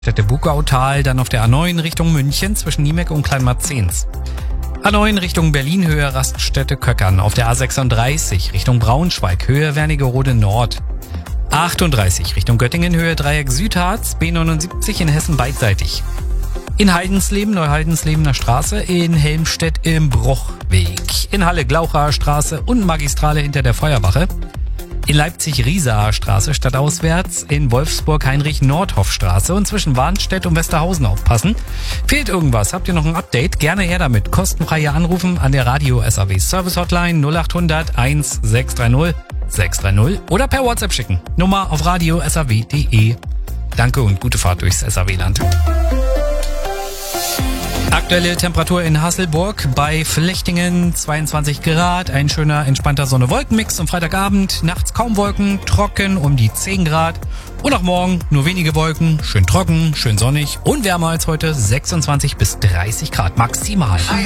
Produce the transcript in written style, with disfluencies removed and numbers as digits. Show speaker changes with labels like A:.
A: Städte Bugautal, dann auf der A9 Richtung München zwischen Niemek und Kleinmarzens. A9 Richtung Berlin, Höhe Raststätte Köckern. Auf der A36 Richtung Braunschweig, Höhe Wernigerode Nord. A38 Richtung Göttingen, Höhe Dreieck Südharz, B79 in Hessen beidseitig. In Heidensleben, Neuheidenslebener Straße, in Helmstedt im Bruchweg. In Halle Glaucher Straße und Magistrale hinter der Feuerwache. In Leipzig Riesaer Straße stadtauswärts, in Wolfsburg Heinrich-Nordhoff-Straße und zwischen Warnstedt und Westerhausen aufpassen. Fehlt irgendwas? Habt ihr noch ein Update? Gerne her damit. Kostenfrei hier anrufen an der Radio SAW Service Hotline 0800 1630 630 oder per WhatsApp schicken. Nummer auf radio.saw.de. Danke und gute Fahrt durchs SAW-Land. Aktuelle Temperatur in Hasselburg bei Flechtingen 22 Grad, ein schöner, entspannter Sonne-Wolken-Mix am Freitagabend, nachts kaum Wolken, trocken um die 10 Grad und auch morgen nur wenige Wolken, schön trocken, schön sonnig und wärmer als heute 26 bis 30 Grad maximal.